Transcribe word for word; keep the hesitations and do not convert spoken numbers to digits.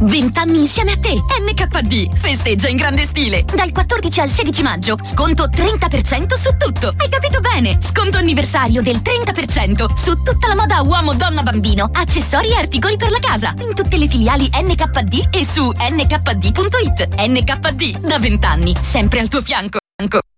venti anni insieme a te. N K D festeggia in grande stile. Dal quattordici al sedici maggio, sconto trenta per cento su tutto. Hai capito bene? Sconto anniversario del trenta per cento su tutta la moda uomo, donna, bambino, accessori e articoli per la casa. In tutte le filiali N K D e su n k d punto it. N K D, da venti anni, sempre al tuo fianco.